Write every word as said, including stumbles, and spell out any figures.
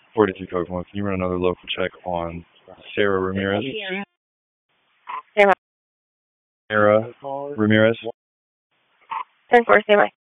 forty-two code one. Can you run another local check on Sarah Ramirez? Sarah Sarah Ramirez? ten four, stay by.